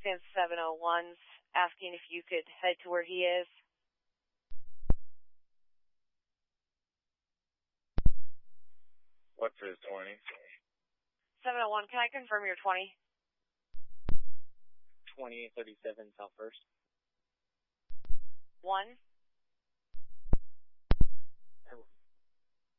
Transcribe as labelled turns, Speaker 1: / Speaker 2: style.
Speaker 1: American 701's asking if you could head to where he is.
Speaker 2: What's his 20?
Speaker 1: 701, can I confirm your 20?
Speaker 3: 2837 South First.
Speaker 1: 1?